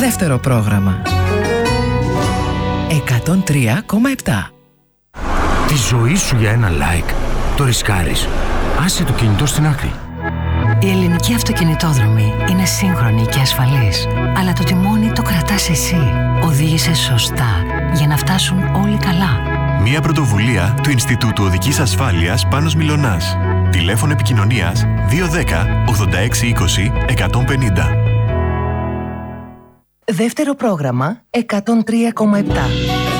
Δεύτερο πρόγραμμα. 103,7. Τη ζωή σου για ένα like το ρισκάρεις. Άσε το κινητό στην άκρη. Η ελληνική αυτοκινητόδρομη είναι σύγχρονη και ασφαλής, αλλά το τιμόνι το κρατάς εσύ. Οδήγησε σωστά για να φτάσουν όλοι καλά. Μια πρωτοβουλία του Ινστιτούτου Οδικής Ασφάλειας Πάνος Μιλωνάς. Τηλέφωνο επικοινωνίας 210 8620 150. Δεύτερο πρόγραμμα 103,7.